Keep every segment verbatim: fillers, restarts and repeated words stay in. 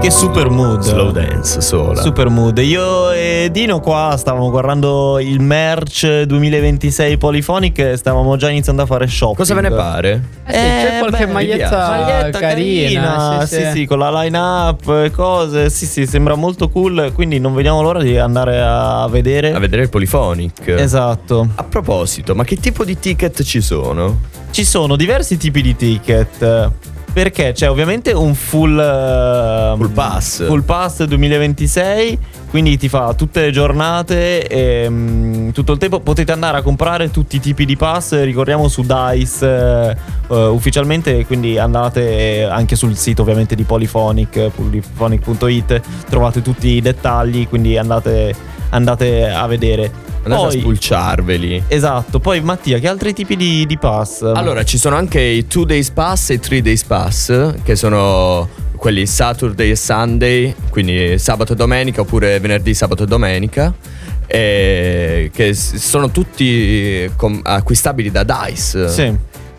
Che super mood. Slow dance sola. Super mood. Io e Dino qua stavamo guardando il merch duemilaventisei Polyphonic e stavamo già iniziando a fare shopping. Cosa ve ne pare? Eh, sì, c'è qualche beh, maglietta, maglietta carina, carina, sì, sì, sì. sì, con la line up e cose. Sì, sì, sembra molto cool. Quindi non vediamo l'ora di andare a vedere. A vedere il Polyphonic. Esatto. A proposito, ma che tipo di ticket ci sono? Ci sono diversi tipi di ticket. Perché c'è ovviamente un full uh, Full pass. Full pass duemilaventisei, quindi ti fa tutte le giornate e um, tutto il tempo potete andare a comprare tutti i tipi di pass, ricordiamo su Dice uh, uh, ufficialmente, quindi andate anche sul sito ovviamente di Polyphonic, polyphonic punto it, trovate tutti i dettagli, quindi andate, andate a vedere. Andate Poi, a spulciarveli. Esatto. Poi Mattia, che altri tipi di, di pass? Allora, ci sono anche i two days pass e i three days pass, che sono quelli Saturday e Sunday, quindi sabato e domenica, oppure venerdì, sabato e domenica, e che sono tutti com- acquistabili da Dice. Sì.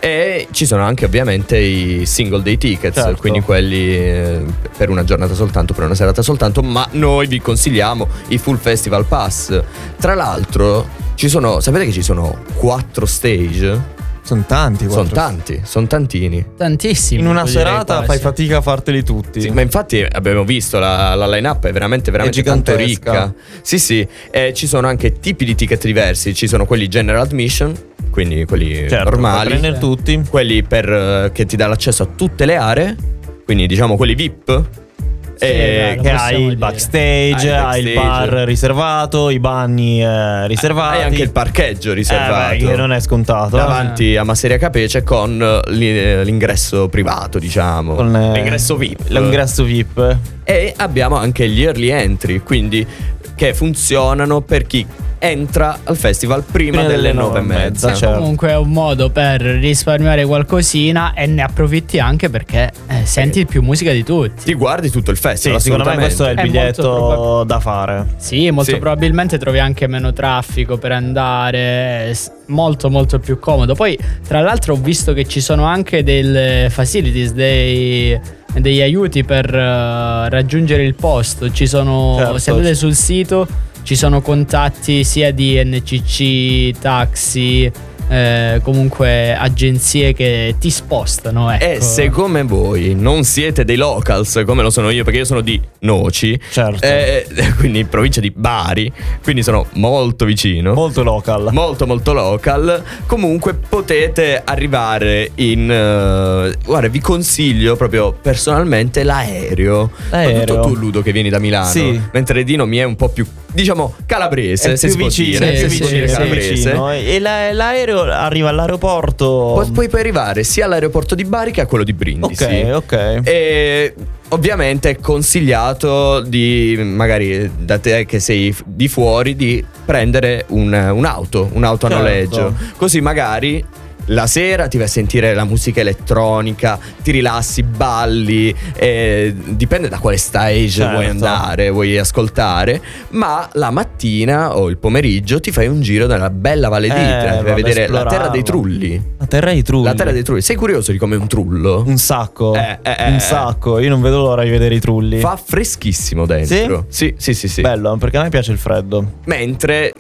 E ci sono anche ovviamente i single day tickets, Certo. quindi quelli eh, per una giornata soltanto, per una serata soltanto, ma noi vi consigliamo i full festival pass. Tra l'altro ci sono, sapete che ci sono quattro stage? Sono tanti, Sono quattro. tanti, sono tantini. Tantissimi. In una direi serata quasi. fai fatica a farteli tutti. Sì, ma infatti abbiamo visto la, la line-up è veramente, veramente È tanto gigantesca. ricca. Sì, sì, e ci sono anche tipi di ticket diversi. Ci sono quelli general admission, quindi quelli Certo, normali, puoi prendere tutti. quelli per eh, che ti dà l'accesso a tutte le aree, quindi diciamo quelli V I P. Sì, e lo Che possiamo hai il dire. backstage, Hai hai il il backstage. bar riservato, i bagni eh, riservati. Hai anche il parcheggio riservato, Eh, beh, che non è scontato. davanti a Masseria Capece con li- l'ingresso privato, diciamo, Con, eh, l'ingresso V I P. L'ingresso V I P. E abbiamo anche gli early entry, quindi che funzionano per chi entra al festival prima, Prima delle delle nove e nove e mezza. mezza, certo. Comunque è un modo per risparmiare qualcosina e ne approfitti anche perché eh, senti più musica di tutti. Ti guardi tutto il Sì, festival, secondo me questo è il È molto biglietto probab- da fare. Sì, molto Sì. probabilmente trovi anche meno traffico per andare, s- molto molto più comodo. Poi tra l'altro ho visto che ci sono anche delle facilities, dei, degli aiuti per eh, raggiungere il posto. Ci sono, Certo. se andate sul sito ci sono contatti sia di N C C, taxi, eh, comunque agenzie che ti spostano, ecco. E se come voi non siete dei locals come lo sono io, perché io sono di Noci, Certo. eh, quindi in provincia di Bari, quindi sono molto vicino, Molto local. molto molto local, comunque potete arrivare in eh, guarda, vi consiglio proprio personalmente l'aereo. L'aereo. Soprattutto tu, Ludo, che vieni da Milano, Sì. mentre Dino mi è un po' più, diciamo, calabrese, È se più si può vicino, dire, è se più si può vicino, dire sì, calabrese. vicino. E la- l'aereo arriva all'aeroporto. Poi, poi puoi arrivare sia all'aeroporto di Bari che a quello di Brindisi. Ok, ok. E ovviamente è consigliato di, magari da te che sei f- di fuori, di prendere un- un'auto, un'auto a Certo. noleggio. Così magari la sera ti vai a sentire la musica elettronica, ti rilassi, balli, e dipende da quale stage Certo. vuoi andare, vuoi ascoltare, ma la mattina o il pomeriggio ti fai un giro nella bella Valle Eh, d'Itria, vai a vado a vedere la esplorarla. terra dei trulli. La terra dei trulli. La terra dei trulli. Sei curioso di come è un trullo? Un sacco. Eh, eh, eh, un eh. sacco. Io non vedo l'ora di vedere i trulli. Fa freschissimo dentro. Sì, sì, sì, sì. Bello, perché a me piace il freddo. Mentre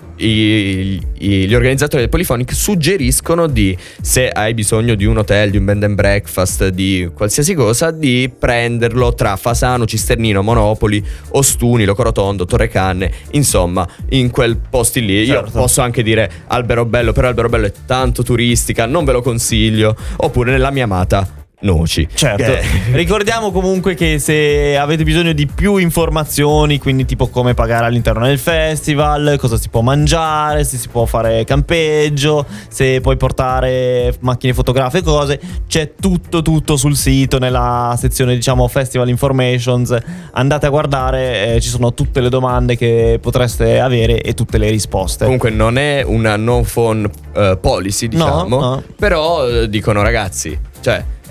I- i- gli organizzatori del Polyphonic suggeriscono di, se hai bisogno di un hotel, di un bed and breakfast, di qualsiasi cosa, di prenderlo tra Fasano, Cisternino, Monopoli, Ostuni, Locorotondo, Torrecanne, insomma, in quel posti lì. Io Certo. posso anche dire Alberobello, però Alberobello è tanto turistica, non ve lo consiglio. Oppure nella mia amata Noci. Certo. Che- Ricordiamo comunque che se avete bisogno di più informazioni, quindi tipo come pagare all'interno del festival, cosa si può mangiare, se si può fare campeggio, se puoi portare macchine fotografiche, cose, c'è tutto tutto sul sito nella sezione, diciamo, Festival Informations. Andate a guardare, eh, ci sono tutte le domande che potreste avere e tutte le risposte. Comunque non è una no phone eh, policy, diciamo. no. Però eh, dicono, ragazzi, cioè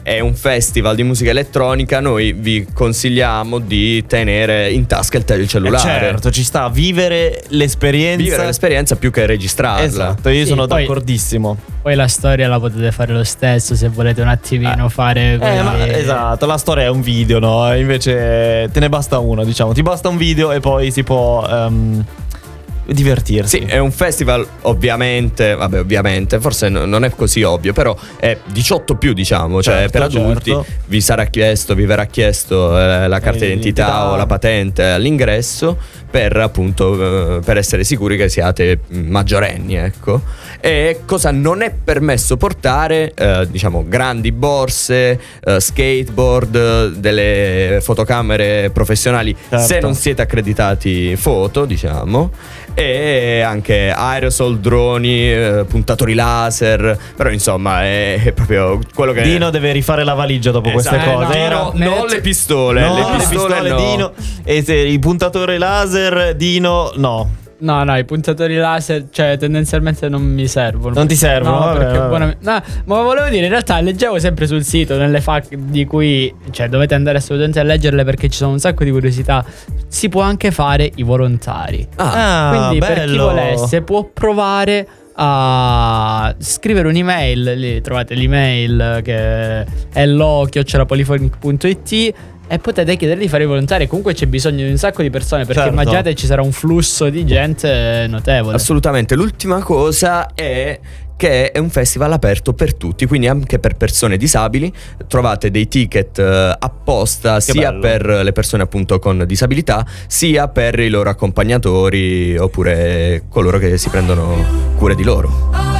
è un festival di musica elettronica, noi vi consigliamo di tenere in tasca il, te- il cellulare. Eh certo, ci sta a vivere l'esperienza. Vivere l'esperienza più che registrarla. Esatto, io Sì, sono poi- d'accordissimo. Poi la storia la potete fare lo stesso se volete un attimino fare Eh, quelle- ma, esatto, la storia è un video, no? Invece te ne basta uno, diciamo. Ti basta un video e poi si può ehm, divertirsi. Sì, è un festival ovviamente, vabbè ovviamente, forse no- non è così ovvio, però è diciotto più, diciamo, cioè Certo, per adulti certo. vi sarà chiesto, vi verrà chiesto eh, la carta d'identità Identità. o la patente all'ingresso per appunto eh, per essere sicuri che siate maggiorenni, ecco. E cosa non è permesso portare, eh, diciamo grandi borse, eh, skateboard, eh, delle fotocamere professionali Certo. se non siete accreditati foto, diciamo, e anche aerosol, droni, eh, puntatori laser, però insomma è, è proprio quello che Dino deve rifare la valigia dopo queste Esatto. cose. Eh, no, Era- no, non le pistole, No, le pistole, no. Dino. E se il puntatore laser, Dino, no. No, no, i puntatori laser, cioè tendenzialmente non mi servono. Non ti servono, No, vabbè, perché vabbè. buona- no, ma volevo dire, in realtà leggevo sempre sul sito, nelle F A Q di cui, cioè dovete andare assolutamente a leggerle perché ci sono un sacco di curiosità. Si può anche fare i volontari. Ah, Ah, Quindi per chi bello. volesse può provare a scrivere un'email, lì trovate l'email che è hello chiocciola polyphonic punto it e potete chiedere di fare i volontari. Comunque c'è bisogno di un sacco di persone, perché Certo. immaginate ci sarà un flusso di gente notevole. Assolutamente. L'ultima cosa è che è un festival aperto per tutti, quindi anche per persone disabili. Trovate dei ticket eh, apposta sia bello. per le persone appunto con disabilità, sia per i loro accompagnatori oppure coloro che si prendono cura di loro.